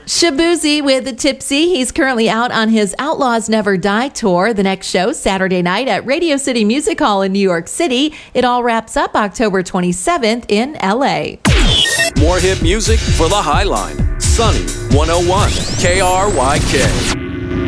Shabuzi with the Tipsy. He's currently out on his Outlaws Never Die tour. The next show, Saturday night at Radio City Music Hall in New York City. It all wraps up October 27th in LA. More hit music for the Highline. Sunny 101 KRYK.